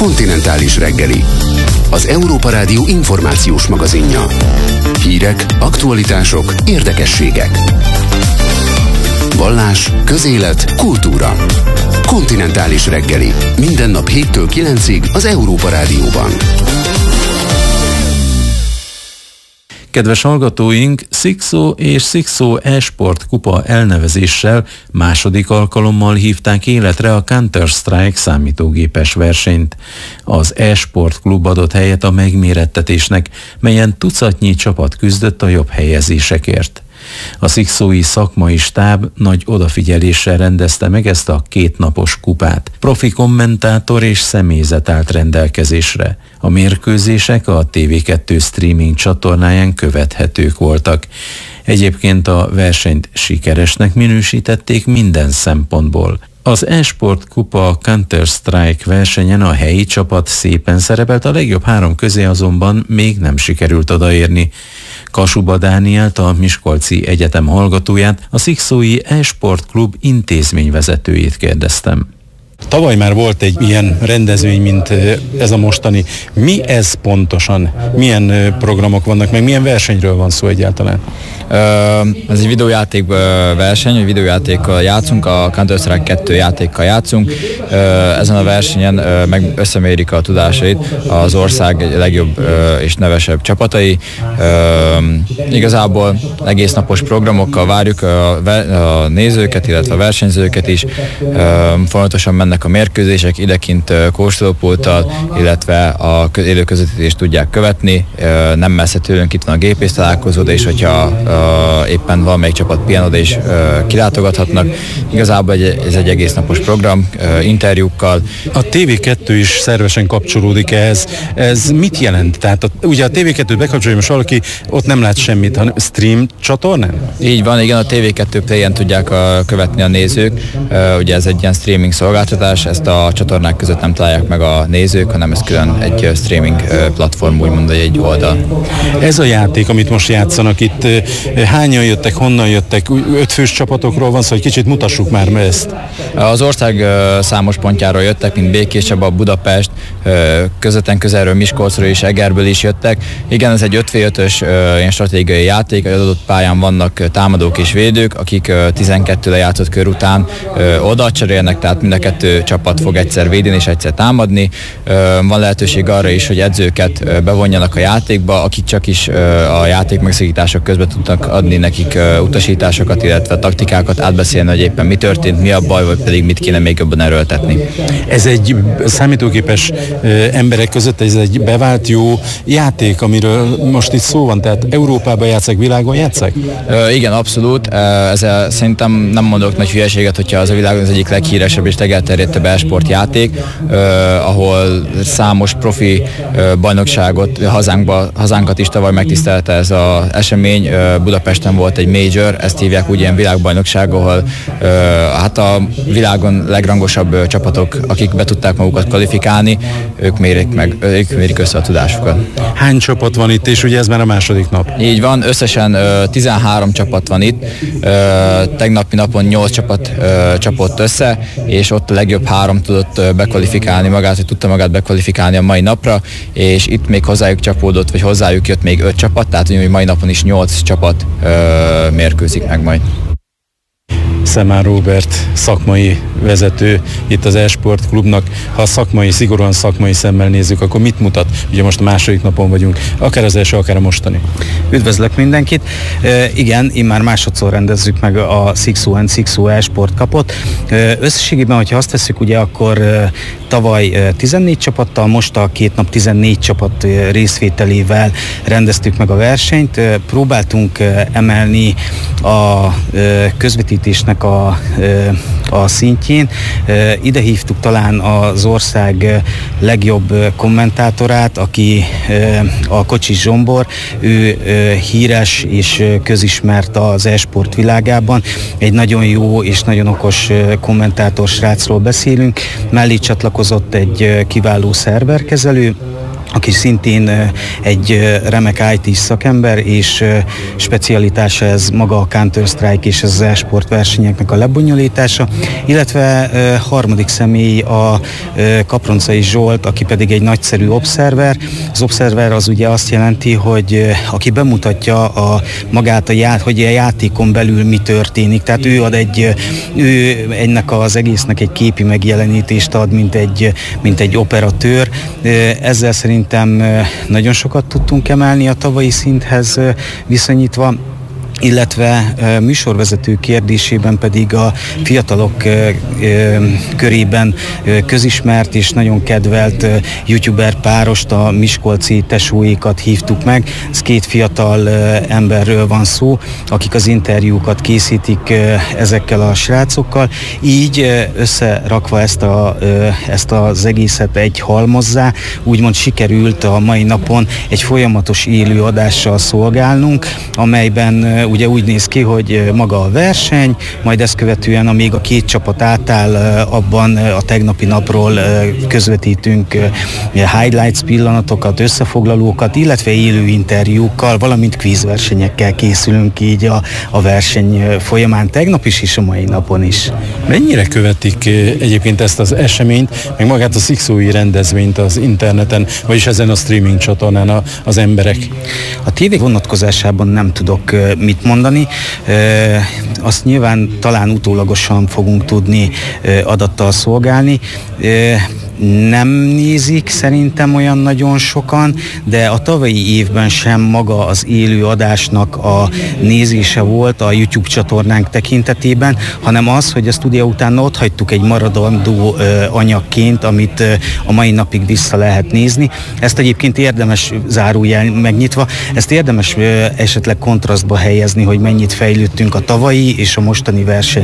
Kontinentális reggeli. Az Európa Rádió információs magazinja. Hírek, aktualitások, érdekességek. Vallás, közélet, kultúra. Kontinentális reggeli. Minden nap 7-től 9-ig az Európa Rádióban. Kedves hallgatóink, Szikszó és Szikszó e-sport kupa elnevezéssel második alkalommal hívták életre a Counter-Strike számítógépes versenyt. Az e-sport klub adott helyet a megmérettetésnek, melyen tucatnyi csapat küzdött a jobb helyezésekért. A szikszói szakmai stáb nagy odafigyeléssel rendezte meg ezt a kétnapos kupát. Profi kommentátor és személyzet állt rendelkezésre. A mérkőzések a TV2 streaming csatornáján követhetők voltak. Egyébként a versenyt sikeresnek minősítették minden szempontból. Az e-sport kupa Counter-Strike versenyen a helyi csapat szépen szerepelt, a legjobb 3 közé azonban még nem sikerült odaérni. Kasuba Dánielt, a Miskolci Egyetem hallgatóját, a Szikszói e-sport klub intézményvezetőjét kérdeztem. Tavaly már volt egy ilyen rendezvény, mint ez a mostani. Mi ez pontosan? Milyen programok vannak, meg milyen versenyről van szó egyáltalán? Ez egy videójáték verseny, egy videójátékkal játszunk, a Counter-Strike 2 játékkal játszunk. Ezen a versenyen meg összemérik a tudásait az ország legjobb és nevesebb csapatai. Igazából egész napos programokkal várjuk a nézőket, illetve a versenyzőket is. Fontosan mennek a mérkőzések, idekint kóstolópulttal, illetve a élő közvetítést tudják követni. Nem messze tőlünk itt van a gépész találkozó, és hogyha éppen valamelyik csapat pihen oda is kilátogathatnak. Igazából ez egy egész napos program, interjúkkal. A TV2 is szervesen kapcsolódik ehhez. Ez mit jelent? Tehát ugye a TV2-t bekapcsolja, most valaki ott nem lát semmit, hanem stream csatornán? Így van, igen, a TV2 Play-en tudják követni a nézők. Ugye ez egy ilyen streaming szolgáltatás, ezt a csatornák között nem találják meg a nézők, hanem ez külön egy streaming platform, úgymond egy oldal. Ez a játék, amit most játszanak itt, hányan jöttek, honnan jöttek? 5 fős csapatokról van szó, hogy kicsit mutassuk már ezt. Az ország számos pontjáról jöttek, mint Békés Csaba, Budapest, közvetlen közelről, Miskolcról és Egerből is jöttek. Igen, ez egy 5v5-ös ilyen stratégiai játék, egy adott pályán vannak támadók és védők, akik 12 lejátszott kör után oda cserélnek, tehát mind a 2 csapat fog egyszer védeni és egyszer támadni. Van lehetőség arra is, hogy edzőket bevonjanak a játékba, akik csak is a játék megszakítások közben tudnak adni nekik utasításokat, illetve taktikákat, átbeszélni, hogy éppen mi történt, mi a baj, vagy pedig mit kéne még jobban erőltetni. Ez egy számítógépes emberek között, ez egy bevált jó játék, amiről most itt szó van, tehát Európában játszák, világon játszák? Igen, abszolút. Ezzel szerintem nem mondok nagy hülyeséget, hogyha az a világon az egyik leghíresebb és legelterjedtebb e-sport játék, ahol számos profi bajnokságot, hazánkat is tavaly megtisztelte ez az esemény. Budapesten volt egy major, ezt hívják úgy, ilyen világbajnokság, ahol hát a világon legrangosabb csapatok, akik be tudták magukat kvalifikálni, ők mérik össze a tudásukat. Hány csapat van itt, és ugye ez már a második nap? Így van, összesen 13 csapat van itt. Tegnapi napon 8 csapat csapott össze, és ott a legjobb 3 tudott bekvalifikálni magát, hogy tudta magát bekvalifikálni a mai napra, és itt még hozzájuk csapódott, vagy hozzájuk jött még 5 csapat, tehát hogy mai napon is 8 csapat mérkőzik meg majd. Szemán Róbert, szakmai vezető itt az e-sport klubnak. Ha szigorúan szakmai szemmel nézzük, akkor mit mutat? Ugye most a második napon vagyunk, akár az első, akár a mostani. Üdvözlök mindenkit! Igen, immár másodszor rendezzük meg a Szikszó e-sport kapot. Összességében, hogyha azt tesszük, ugye akkor tavaly 14 csapattal, most a 2 nap 14 csapat részvételével rendeztük meg a versenyt. Próbáltunk emelni a közvetítésnek a szintjén. Ide hívtuk talán az ország legjobb kommentátorát, aki a Kocsis Zsombor. Ő híres és közismert az e-sport világában. Egy nagyon jó és nagyon okos kommentátor srácról beszélünk. Mellé csatlakozott egy kiváló szerverkezelő, aki szintén egy remek IT szakember, és specialitása ez maga a Counter-Strike és az e-sport versenyeknek a lebonyolítása, illetve harmadik személy a Kaproncai Zsolt, aki pedig egy nagyszerű obszerver. Az obszerver az ugye azt jelenti, hogy aki bemutatja magát hogy a játékon belül mi történik, tehát ő ad ő ennek az egésznek egy képi megjelenítést ad, mint egy operatőr. Ezzel szerintem nagyon sokat tudtunk emelni a tavalyi szinthez viszonyítva, illetve műsorvezető kérdésében pedig a fiatalok körében közismert és nagyon kedvelt youtuber párost, a miskolci tesóikat hívtuk meg. Ez két fiatal emberről van szó, akik az interjúkat készítik ezekkel a srácokkal. Így összerakva ezt az egészet egy halmozzá, úgymond sikerült a mai napon egy folyamatos élő adással szolgálnunk, amelyben ugye úgy néz ki, hogy maga a verseny, majd ezt követően, amíg a két csapat átáll, abban a tegnapi napról közvetítünk highlights pillanatokat, összefoglalókat, illetve élő interjúkkal, valamint kvízversenyekkel készülünk így a verseny folyamán tegnap is és a mai napon is. Mennyire követik egyébként ezt az eseményt, meg magát a Szikszói rendezvényt az interneten, vagyis ezen a streaming csatornán az emberek? A tévé vonatkozásában nem tudok mit mondani. Azt nyilván talán utólagosan fogunk tudni adattal szolgálni. Nem nézik szerintem olyan nagyon sokan, de a tavalyi évben sem maga az élő adásnak a nézése volt a YouTube csatornánk tekintetében, hanem az, hogy ezt ugye utána ott hagytuk egy maradandó anyagként, amit a mai napig vissza lehet nézni. Ezt egyébként érdemes, zárójel megnyitva, ezt érdemes esetleg kontrasztba helyezni, hogy mennyit fejlődtünk a tavalyi és a mostani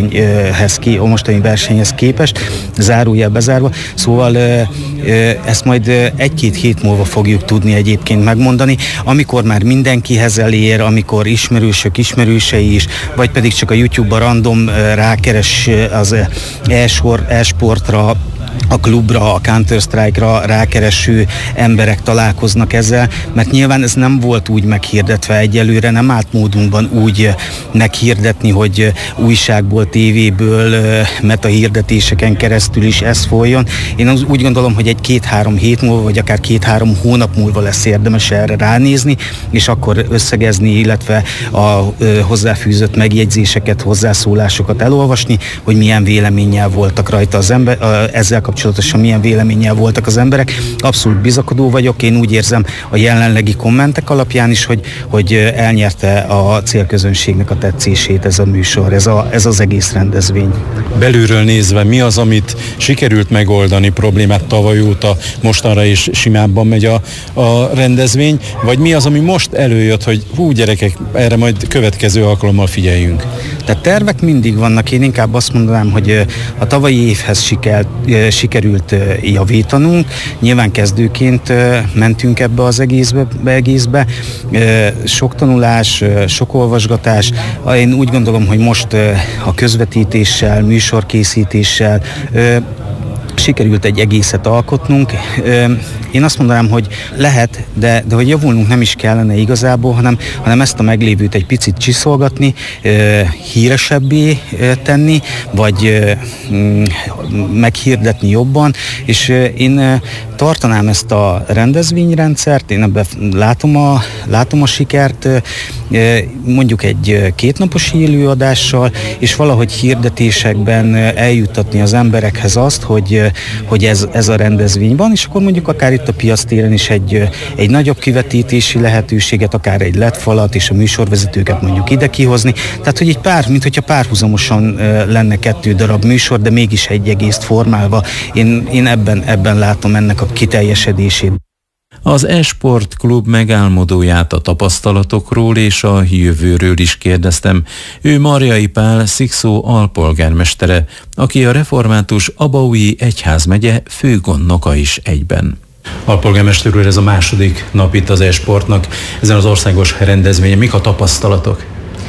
versenyhez képest, zárójel bezárva. Szóval ezt majd egy-két hét múlva fogjuk tudni egyébként megmondani, amikor már mindenkihez elér, amikor ismerősök ismerősei is, vagy pedig csak a YouTube-ba random rákeres az e-sportra, a klubra, a Counter-Strike-ra rákereső emberek találkoznak ezzel, mert nyilván ez nem volt úgy meghirdetve egyelőre, nem állt módunkban úgy meghirdetni, hogy újságból, tévéből, metahirdetéseken keresztül is ez folyjon. Én úgy gondolom, hogy egy 2-3 hét múlva, vagy akár 2-3 hónap múlva lesz érdemes erre ránézni, és akkor összegezni, illetve a hozzáfűzött megjegyzéseket, hozzászólásokat elolvasni, hogy milyen véleménnyel voltak rajta az ember, ezzel kapcsolatosan milyen véleménnyel voltak az emberek. Abszolút bizakodó vagyok, én úgy érzem a jelenlegi kommentek alapján is, hogy elnyerte a célközönségnek a tetszését ez a műsor, ez az egész rendezvény. Belülről nézve mi az, amit sikerült megoldani problémát tavaly óta, mostanra is simábban megy a rendezvény, vagy mi az, ami most előjött, hogy hú gyerekek, erre majd következő alkalommal figyeljünk? Tehát tervek mindig vannak, én inkább azt mondanám, hogy a tavalyi évhez sikerült javítanunk. Nyilván kezdőként mentünk ebbe az egészbe. Sok tanulás, sok olvasgatás. Én úgy gondolom, hogy most a közvetítéssel, műsorkészítéssel sikerült egy egészet alkotnunk. Én azt mondanám, hogy lehet, de hogy javulnunk nem is kellene igazából, hanem ezt a meglévőt egy picit csiszolgatni, híresebbé tenni, vagy meghirdetni jobban, és én tartanám ezt a rendezvényrendszert, én ebben látom a sikert, mondjuk egy 2 napos élőadással, és valahogy hirdetésekben eljuttatni az emberekhez azt, hogy ez a rendezvény van, és akkor mondjuk akár itt a piactéren is egy nagyobb kivetítési lehetőséget, akár egy LED falat, és a műsorvezetőket mondjuk ide kihozni. Tehát, hogy mint hogyha párhuzamosan lenne 2 darab műsor, de mégis egy egészt formálva. Én ebben látom ennek a kiteljesedését. Az e-sport klub megálmodóját a tapasztalatokról és a jövőről is kérdeztem. Ő Marjai Pál, Szikszó alpolgármestere, aki a református Abaúji egyházmegye főgondnoka is egyben. Alpolgármester úr, ez a második nap itt az e-sportnak, ezen az országos rendezvényen. Mik a tapasztalatok?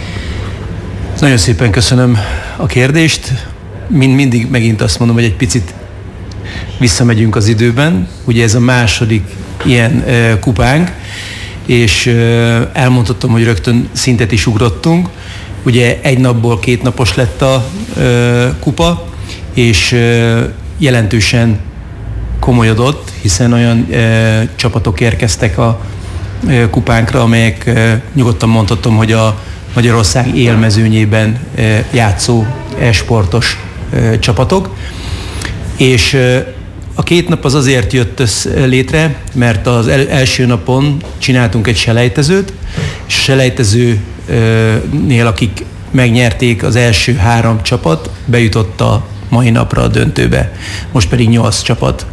Nagyon szépen köszönöm a kérdést. Mindig megint azt mondom, hogy egy picit visszamegyünk az időben. Ugye ez a második ilyen kupánk, és elmondhatom, hogy rögtön szintet is ugrottunk. Ugye egy napból 2 napos lett a kupa, és jelentősen komolyodott, hiszen olyan csapatok érkeztek a kupánkra, amelyek nyugodtan mondhatom, hogy a Magyarország élmezőnyében játszó e-sportos csapatok. És a 2 nap az azért jött létre, mert az első napon csináltunk egy selejtezőt, és a selejtezőnél, akik megnyerték, az első 3 csapat bejutott a mai napra a döntőbe. Most pedig 8 csapat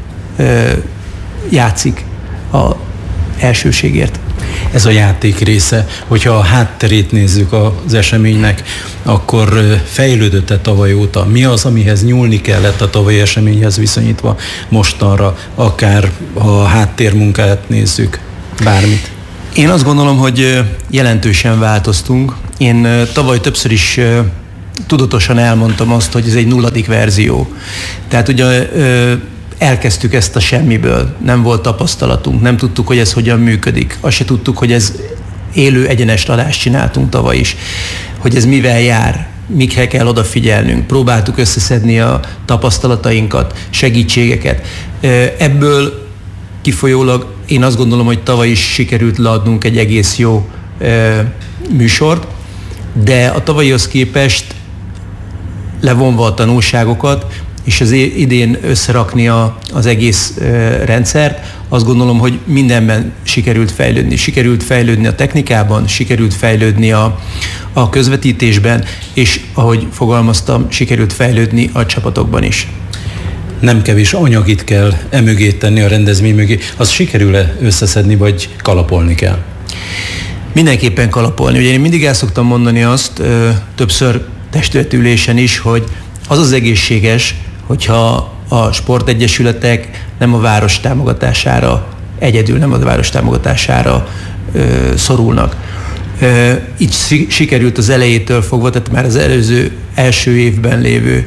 játszik az elsőségért. Ez a játék része, hogyha a hátterét nézzük az eseménynek, akkor fejlődött-e tavaly óta? Mi az, amihez nyúlni kellett a tavalyi eseményhez viszonyítva mostanra, akár a háttérmunkát nézzük, bármit? Én azt gondolom, hogy jelentősen változtunk. Én tavaly többször is tudatosan elmondtam azt, hogy ez egy 0. verzió. Tehát ugye elkezdtük ezt a semmiből, nem volt tapasztalatunk, nem tudtuk, hogy ez hogyan működik. Azt se tudtuk, hogy ez élő egyenes adást csináltunk tavaly is, hogy ez mivel jár, mikre kell odafigyelnünk. Próbáltuk összeszedni a tapasztalatainkat, segítségeket. Ebből kifolyólag én azt gondolom, hogy tavaly is sikerült leadnunk egy egész jó műsort, de a tavalyihoz képest levonva a tanulságokat, és az idén összerakni az egész rendszert, azt gondolom, hogy mindenben sikerült fejlődni. Sikerült fejlődni a technikában, sikerült fejlődni a közvetítésben, és ahogy fogalmaztam, sikerült fejlődni a csapatokban is. Nem kevés anyagit kell emögé tenni, a rendezvény mögé. Az sikerül-e összeszedni, vagy kalapolni kell? Mindenképpen kalapolni. Ugye én mindig el szoktam mondani azt, többször testületülésen is, hogy az egészséges, hogyha a sportegyesületek nem a város támogatására, egyedül nem a város támogatására szorulnak. Így sikerült az elejétől fogva, tehát már az első évben lévő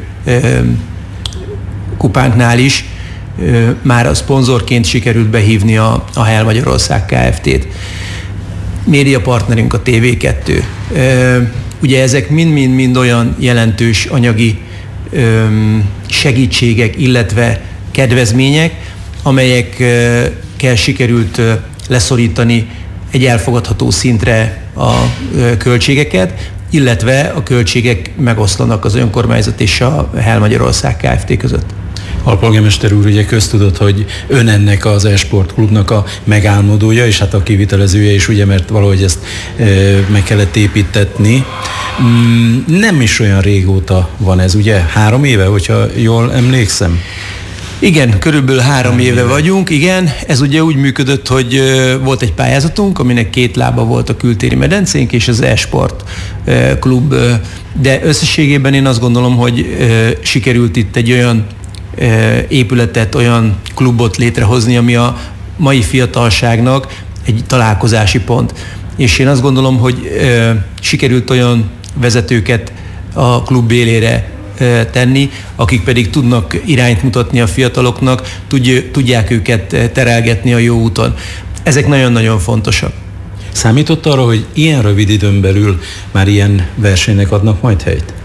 kupánknál is már a szponzorként sikerült behívni a HL Magyarország Kft-t. Médiapartnerünk a TV2. Ugye ezek mind olyan jelentős anyagi segítségek, illetve kedvezmények, amelyekkel sikerült leszorítani egy elfogadható szintre a költségeket, illetve a költségek megoszlanak az önkormányzat és a HL Magyarország Kft. Között. Alpolgármester úr, ugye köztudott, hogy ön ennek az e-sport klubnak a megálmodója, és hát a kivitelezője is, ugye, mert valahogy ezt meg kellett építetni. Nem is olyan régóta van ez, ugye? 3 éve, hogyha jól emlékszem? Igen, körülbelül 3 éve vagyunk, igen. Ez ugye úgy működött, hogy volt egy pályázatunk, aminek 2 lába volt a kültéri medencénk és az e-sport klub, de összességében én azt gondolom, hogy sikerült itt egy olyan épületet, olyan klubot létrehozni, ami a mai fiatalságnak egy találkozási pont. És én azt gondolom, hogy sikerült olyan vezetőket a klub élére tenni, akik pedig tudnak irányt mutatni a fiataloknak, tudják őket terelgetni a jó úton. Ezek nagyon-nagyon fontosak. Számított arra, hogy ilyen rövid időn belül már ilyen versenynek adnak majd helyt?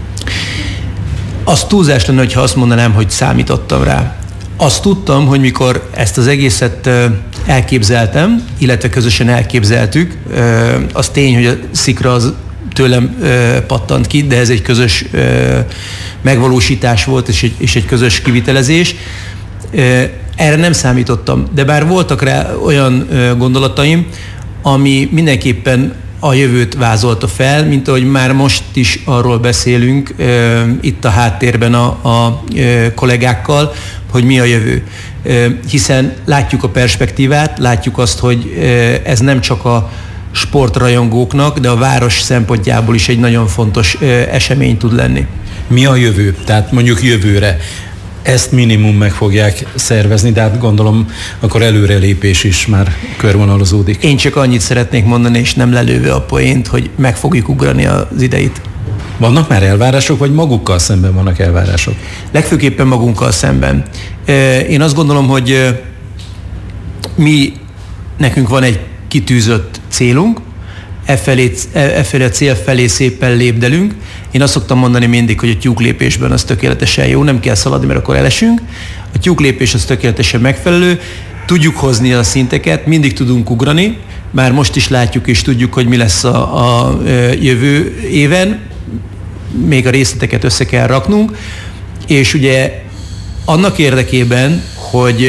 Az túlzás lenne, hogyha azt mondanám, hogy számítottam rá. Azt tudtam, hogy mikor ezt az egészet elképzeltem, illetve közösen elképzeltük, az tény, hogy a szikra az tőlem pattant ki, de ez egy közös megvalósítás volt, és egy közös kivitelezés. Erre nem számítottam, de bár voltak rá olyan gondolataim, ami mindenképpen a jövőt vázolta fel, mint ahogy már most is arról beszélünk itt a háttérben a kollégákkal, hogy mi a jövő. Hiszen látjuk a perspektívát, látjuk azt, hogy ez nem csak a sportrajongóknak, de a város szempontjából is egy nagyon fontos esemény tud lenni. Mi a jövő? Tehát mondjuk jövőre ezt minimum meg fogják szervezni, de hát gondolom akkor előrelépés is már körvonalazódik. Én csak annyit szeretnék mondani, és nem lelőve a poént, hogy meg fogjuk ugrani az ideit. Vannak már elvárások, vagy magukkal szemben vannak elvárások? Legfőképpen magunkkal szemben. Én azt gondolom, hogy nekünk van egy kitűzött célunk, e felé a cél felé szépen lépdelünk. Én azt szoktam mondani mindig, hogy a tyúklépésben az tökéletesen jó, nem kell szaladni, mert akkor elesünk. A tyúklépés az tökéletesen megfelelő, tudjuk hozni a szinteket, mindig tudunk ugrani, már most is látjuk és tudjuk, hogy mi lesz a jövő éven, még a részleteket össze kell raknunk, és ugye annak érdekében, hogy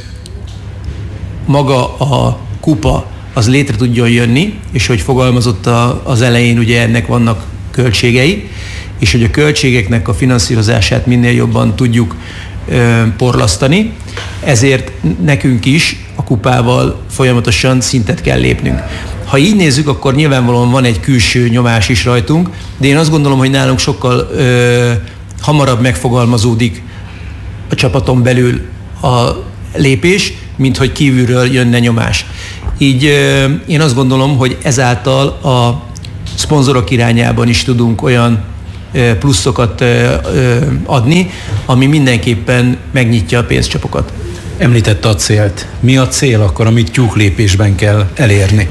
maga a kupa az létre tudjon jönni, és hogy fogalmazott az elején, ugye ennek vannak költségei, és hogy a költségeknek a finanszírozását minél jobban tudjuk porlasztani, ezért nekünk is a kupával folyamatosan szintet kell lépnünk. Ha így nézzük, akkor nyilvánvalóan van egy külső nyomás is rajtunk, de én azt gondolom, hogy nálunk sokkal hamarabb megfogalmazódik a csapaton belül a lépés, mint hogy kívülről jönne nyomás. Így én azt gondolom, hogy ezáltal a szponzorok irányában is tudunk olyan pluszokat adni, ami mindenképpen megnyitja a pénzcsapokat. Említette a célt. Mi a cél akkor, amit tyúklépésben kell elérni?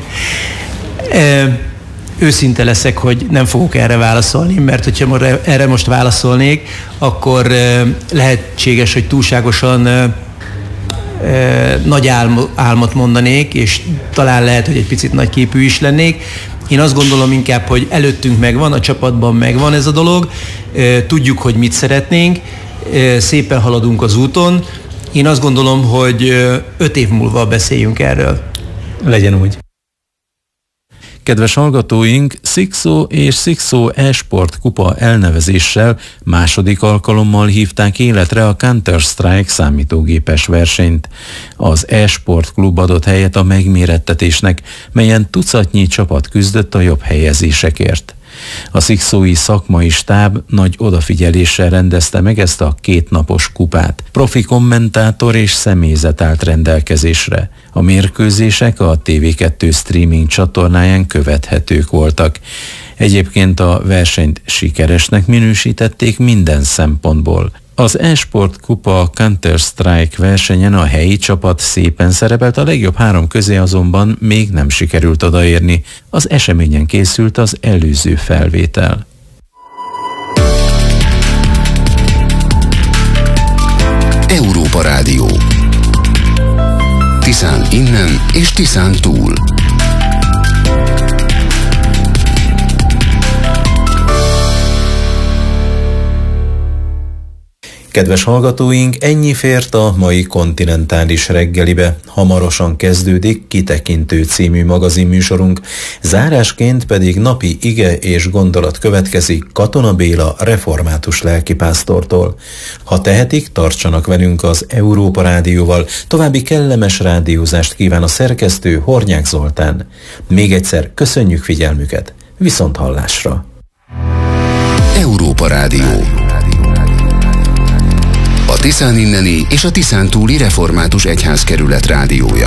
Őszinte leszek, hogy nem fogok erre válaszolni, mert hogyha erre most válaszolnék, akkor lehetséges, hogy túlságosan nagy álmot mondanék, és talán lehet, hogy egy picit nagyképű is lennék. Én azt gondolom inkább, hogy előttünk megvan, a csapatban megvan ez a dolog, tudjuk, hogy mit szeretnénk, szépen haladunk az úton. Én azt gondolom, hogy 5 év múlva beszéljünk erről. Legyen úgy. Kedves hallgatóink, Szikszó és Szikszó e-sport kupa elnevezéssel második alkalommal hívták életre a Counter-Strike számítógépes versenyt. Az e-sport klub adott helyet a megmérettetésnek, melyen tucatnyi csapat küzdött a jobb helyezésekért. A szikszói szakmai stáb nagy odafigyeléssel rendezte meg ezt a 2 napos kupát. Profi kommentátor és személyzet állt rendelkezésre. A mérkőzések a TV2 streaming csatornáján követhetők voltak. Egyébként a versenyt sikeresnek minősítették minden szempontból. Az e-sport kupa Counter-Strike versenyen a helyi csapat szépen szerepelt, a legjobb 3 közé azonban még nem sikerült odaérni. Az eseményen készült az előző felvétel. Európa Rádió. Tiszán innen és Tiszán túl. Kedves hallgatóink, ennyi fért a mai kontinentális reggelibe. Hamarosan kezdődik Kitekintő című magazinműsorunk, zárásként pedig napi ige és gondolat következik Katona Béla református lelkipásztortól. Ha tehetik, tartsanak velünk az Európa Rádióval, további kellemes rádiózást kíván a szerkesztő Hornyák Zoltán. Még egyszer köszönjük figyelmüket, viszonthallásra! Európa Rádió. A Tiszán inneni és a Tiszán túli református egyházkerület rádiója.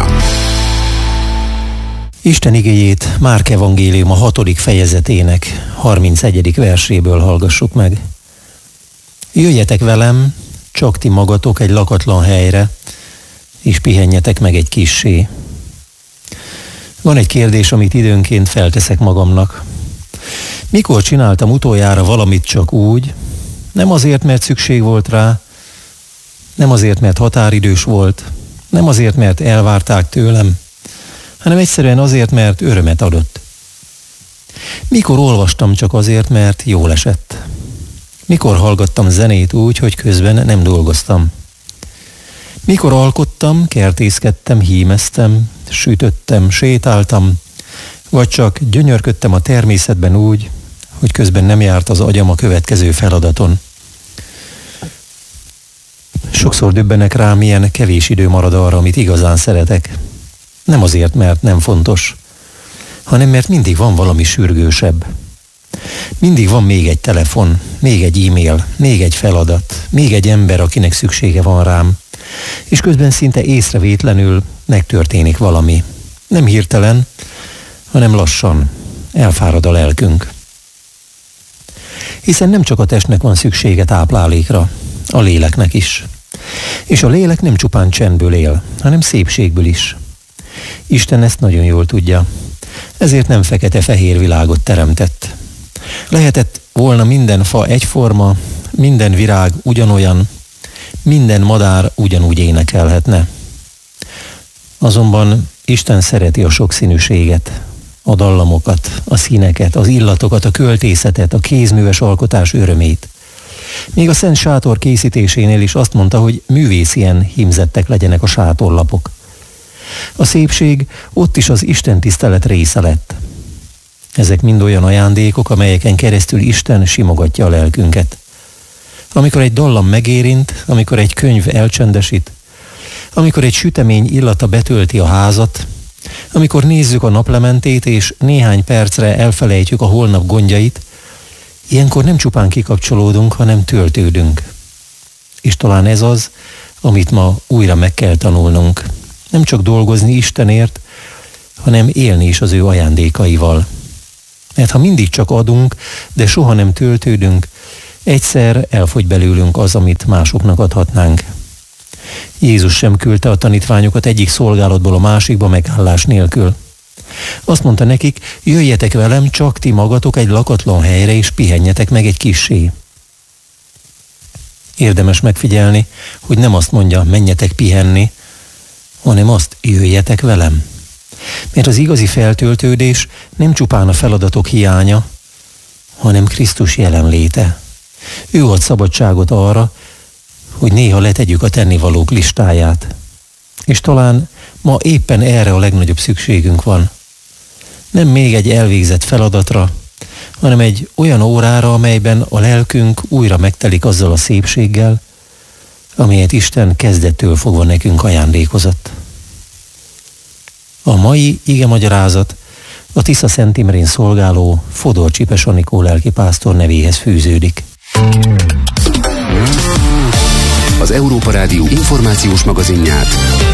Isten igéjét Márk evangélium a 6. fejezetének 31. verséből hallgassuk meg. Jöjjetek velem, csak ti magatok egy lakatlan helyre, és pihenjetek meg egy kissé. Van egy kérdés, amit időnként felteszek magamnak. Mikor csináltam utoljára valamit csak úgy, nem azért, mert szükség volt rá, nem azért, mert határidős volt, nem azért, mert elvárták tőlem, hanem egyszerűen azért, mert örömet adott. Mikor olvastam csak azért, mert jól esett? Mikor hallgattam zenét úgy, hogy közben nem dolgoztam? Mikor alkottam, kertészkedtem, hímeztem, sütöttem, sétáltam, vagy csak gyönyörködtem a természetben úgy, hogy közben nem járt az agyam a következő feladaton? Sokszor döbbenek rá, milyen kevés idő marad arra, amit igazán szeretek. Nem azért, mert nem fontos, hanem mert mindig van valami sürgősebb. Mindig van még egy telefon, még egy e-mail, még egy feladat, még egy ember, akinek szüksége van rám. És közben szinte észrevétlenül megtörténik valami. Nem hirtelen, hanem lassan. Elfárad a lelkünk. Hiszen nem csak a testnek van szüksége táplálékra, a léleknek is. És a lélek nem csupán csendből él, hanem szépségből is. Isten ezt nagyon jól tudja. Ezért nem fekete-fehér világot teremtett. Lehetett volna minden fa egyforma, minden virág ugyanolyan, minden madár ugyanúgy énekelhetne. Azonban Isten szereti a sokszínűséget, a dallamokat, a színeket, az illatokat, a költészetet, a kézműves alkotás örömét. Még a Szent Sátor készítésénél is azt mondta, hogy művészien hímzettek legyenek a sátorlapok. A szépség ott is az Isten tisztelet része lett. Ezek mind olyan ajándékok, amelyeken keresztül Isten simogatja a lelkünket. Amikor egy dallam megérint, amikor egy könyv elcsendesít, amikor egy sütemény illata betölti a házat, amikor nézzük a naplementét, és néhány percre elfelejtjük a holnap gondjait, ilyenkor nem csupán kikapcsolódunk, hanem töltődünk. És talán ez az, amit ma újra meg kell tanulnunk. Nem csak dolgozni Istenért, hanem élni is az ő ajándékaival. Mert ha mindig csak adunk, de soha nem töltődünk, egyszer elfogy belőlünk az, amit másoknak adhatnánk. Jézus sem küldte a tanítványokat egyik szolgálatból a másikba megállás nélkül. Azt mondta nekik, jöjjetek velem, csak ti magatok egy lakatlan helyre, és pihenjetek meg egy kissé. Érdemes megfigyelni, hogy nem azt mondja, menjetek pihenni, hanem azt, jöjjetek velem. Mert az igazi feltöltődés nem csupán a feladatok hiánya, hanem Krisztus jelenléte. Ő ad szabadságot arra, hogy néha letegyük a tennivalók listáját. És talán ma éppen erre a legnagyobb szükségünk van. Nem még egy elvégzett feladatra, hanem egy olyan órára, amelyben a lelkünk újra megtelik azzal a szépséggel, amelyet Isten kezdettől fogva nekünk ajándékozott. A mai igemagyarázat a Tisza Szent Imrén szolgáló Fodor Csipes Anikó lelkipásztor nevéhez fűződik. Az Európa Rádió információs magazinját